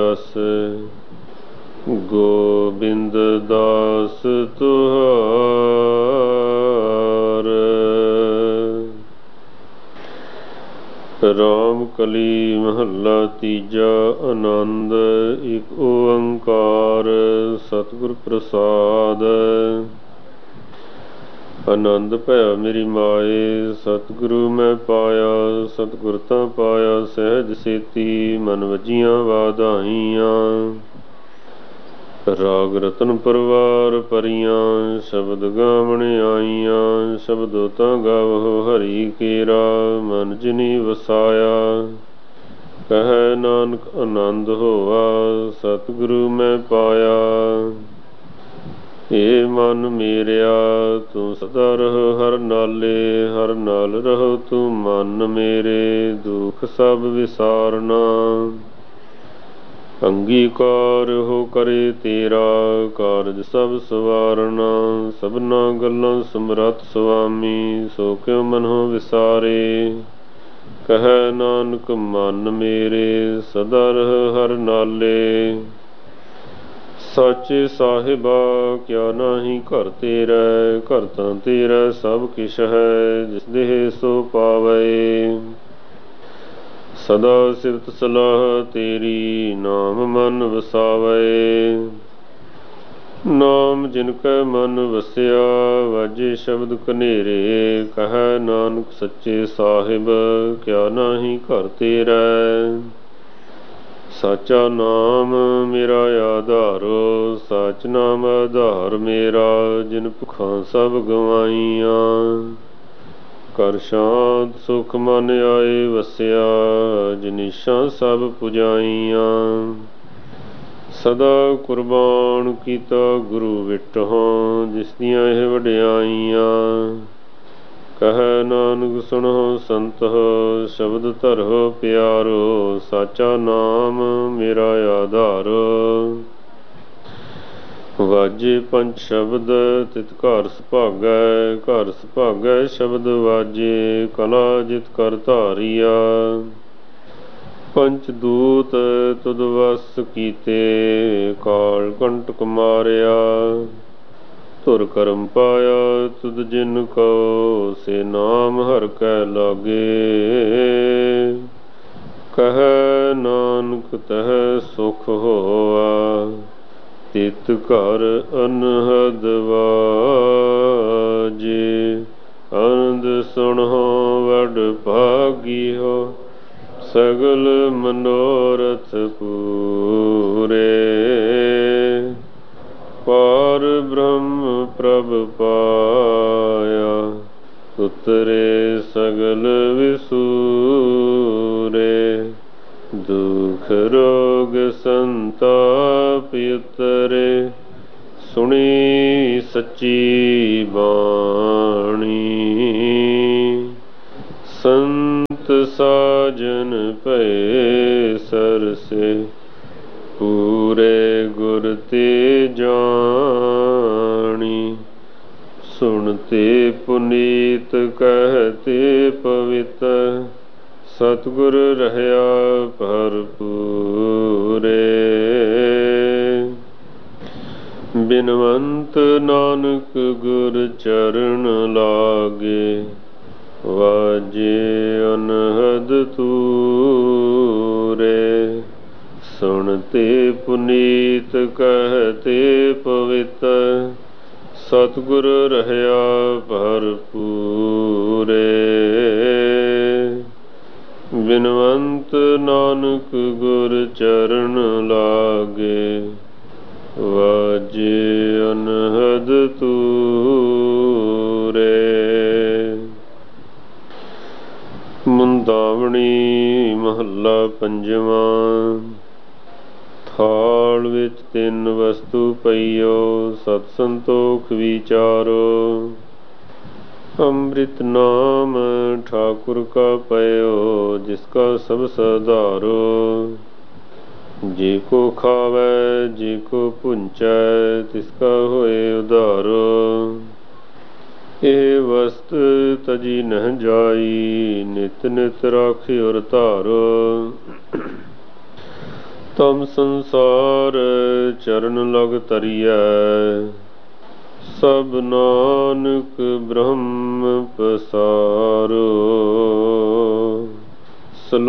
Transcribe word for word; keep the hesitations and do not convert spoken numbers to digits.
ਰਸ ਗੋਬਿੰਦ ਦਾਸ ਤੁਹਾਰ। ਰਾਮ ਕਲੀ ਮਹੱਲਾ ਤੀਜਾ। ਆਨੰਦ ਇੱਕ ਓੰਕਾਰ ਸਤਿਗੁਰ ਪ੍ਰਸਾਦ। ਆਨੰਦ ਭਇਆ ਮੇਰੀ ਮਾਏ ਸਤਿਗੁਰੂ ਮੈਂ ਪਾਇਆ। ਸਤਿਗੁਰ ਤਾਂ ਪਾਇਆ ਸਹਿਜ ਸੇਤੀ ਮਨ ਵਜੀਆਂ ਵਾਧਾਈਆਂ। ਰਾਗ ਰਤਨ ਪਰਵਾਰ ਭਰੀਆਂ ਸ਼ਬਦ ਗਾਵਣ ਆਈਆਂ। ਸ਼ਬਦੋ ਤਾਂ ਗਾਵਹੁ ਹਰੀ ਕੇਰਾ ਮਨ ਜਿਨੀ ਵਸਾਇਆ। ਕਹੈ ਨਾਨਕ ਆਨੰਦ ਹੋਆ ਸਤਿਗੁਰੂ ਮੈਂ ਪਾਇਆ। ਏ ਮਨ ਮੇਰਿਆ ਤੂੰ ਸਦਾ ਰਹਿ ਹਰ ਨਾਲੇ। ਹਰ ਨਾਲ ਰਹੋ ਤੂੰ ਮਨ ਮੇਰੇ ਦੁਖ ਸਭ ਵਿਸਾਰਨਾ। ਅੰਗੀਕਾਰ ਹੋ ਕਰੇ ਤੇਰਾ ਕਾਰਜ ਸਭ ਸਵਾਰਨਾ। ਸਭਨਾ ਗੱਲਾਂ ਸਮਰੱਥ ਸੁਆਮੀ ਸੋ ਕਿਉ ਮਨਹੁ ਵਿਸਾਰੇ। ਕਹੈ ਨਾਨਕ ਮਨ ਮੇਰੇ ਸਦਾ ਰਹਿ ਹਰ ਨਾਲੇ। ਸਾਚੇ ਸਾਹਿਬਾ ਕਿਆ ਨਾਹੀ ਘਰ ਤੇਰਾ। ਘਰ ਤਾਂ ਤੇਰਾ ਸਭ ਕਿਛ ਹੈ ਜਿਸ ਦੇਹ ਸੋ ਪਾਵੈ। ਸਦਾ ਸਿਫਤ ਸਲਾਹ ਤੇਰੀ ਨਾਮ ਮਨ ਵਸਾਵੈ। ਨਾਮ ਜਿਨ ਕੈ ਮਨ ਵਸਿਆ ਵਾਜੇ ਸ਼ਬਦ ਕਨੇਰੇ। ਕਹੈ ਨਾਨਕ ਸੱਚੇ ਸਾਹਿਬ ਕਿਆ ਨਾਹੀ ਘਰ ਤੇਰਾ। ਸਾਚਾ ਨਾਮ ਮੇਰਾ ਆਧਾਰੋ ਸਾਚ ਨਾਮ ਆਧਾਰ ਮੇਰਾ। ਜਿਨ ਭੁੱਖਾਂ ਸਭ ਗਵਾਈਆਂ ਕਰ ਸ਼ਾਂਤ ਸੁਖ ਮਨ ਆਏ ਵਸਿਆ। ਜਿਨੀਸ਼ਾਂ ਸਭ ਪੁਜਾਈਆਂ ਸਦਾ ਕੁਰਬਾਨ ਕੀਤਾ ਗੁਰੂ ਵਿਟਹੁ ਜਿਸ ਦੀਆਂ ਇਹ ਵਡਿਆਈਆਂ। ਕਹੈ ਨਾਨਕ ਸੁਣਹੁ ਸੰਤਹੁ ਸ਼ਬਦ ਧਰਹੁ ਪਿਆਰੋ। ਸਾਚਾ ਨਾਮ ਮੇਰਾ ਆਧਾਰੋ। ਵਾਜੇ ਪੰਜ ਸ਼ਬਦ ਤਿਤ ਘਰ ਸੁਭਾਗੈ। ਘਰ ਸੁਭਾਗੈ ਸ਼ਬਦ ਵਾਜੇ ਕਲਾ ਜਿਤ ਕਰ ਧਾਰੀਆ। ਪੰਚ ਦੂਤ ਤੁਧ ਵਸ ਕੀਤੇ ਕਾਲ ਕੰਟਕ ਮਾਰਿਆ। ਧੁਰ ਕਰਮ ਪਾਇਆ ਤੁਧ ਜਿਨ ਕਉ ਸੇ ਨਾਮ ਹਰਿ ਕੈ ਲਾਗੇ। ਕਹੈ ਨਾਨਕ ਤਹਿ ਸੁਖ ਹੋਆ ਤਿਤ ਘਰ ਅਨਹਦ ਵਾਜੇ। ਆਨੰਦ ਸੁਣਹੁ ਵਡ ਭਾਗੀਹੁ ਸਗਲ ਮਨੋਰਥ ਪੂਰੇ। ਪਾਰ ਬ੍ਰਹਮ ਪ੍ਰਭ ਪਾਇਆ ਉਤਰੇ ਸਗਲ ਵਿਸੂਰੇ। ਦੁਖ ਰੋਗ ਸੰਤਾਪ ਉਤਰੇ ਸੁਣੀ ਸੱਚੀ ਬਾਣੀ। ਸੰਤ ਸਾਜਨ ਭਏ ਸਰਸੇ ਪੂਰੇ ਗੁਰ ਤੇ ਜਾਣੀ। ਸੁਣਤੇ ਪੁਨੀਤ ਕਹਤੇ ਪਵਿੱਤ ਸਤਿਗੁਰ ਰਹਿਆ ਭਰਪੂਰੇ। ਬਿਨਵੰਤ ਨਾਨਕ ਗੁਰ ਚਰਨ ਲਾਗੇ ਵਾਜੇ ਅਨਹਦ ਤੂਰੇ। ਸੁਣਤੇ ਪੁਨੀਤ ਕਹਤੇ ਪਵਿੱਤ ਸਤਿਗੁਰ ਰਹਿਆ ਭਰਪੂਰੇ। ਬਿਨਵੰਤ ਨਾਨਕ ਗੁਰ ਚਰਨ ਲਾਗੇ ਵਾਜੇ ਅਨਹਦ ਤੂਰੇ। ਮੁੰਦਾਵਣੀ ਮਹੱਲਾ ਪੰਜਵਾਂ। ਥਾਲ ਵਿੱਚ ਤਿੰਨ ਵਸਤੂ ਪਈਓ ਸਤ ਸੰਤੋਖ ਵਿਚਾਰੋ। ਅੰਮ੍ਰਿਤ ਨਾਮ ਠਾਕੁਰ ਕਾ ਪਇਓ ਜਿਸ ਕਾ ਸਭ ਸਧਾਰੋ। ਜੇ ਕੋ ਖਾਵੈ ਜੇ ਕੋ ਭੁੰਚੈ ਤਿਸ ਕਾ ਹੋਏ ਉਧਾਰੋ। ਇਹ ਵਸਤ ਤਜੀ ਨਹਿ ਜਾਈ ਨਿਤ ਨਿਤ ਰਾਖਿ ਔਰ ਧਾਰੋ। ਤਮ ਸੰਸਾਰ ਚਰਨ ਲਗ ਤਰੀਐ ਸਭ ਨਾਨਕ ਬ੍ਰਹਮ ਪਸਾਰੋ।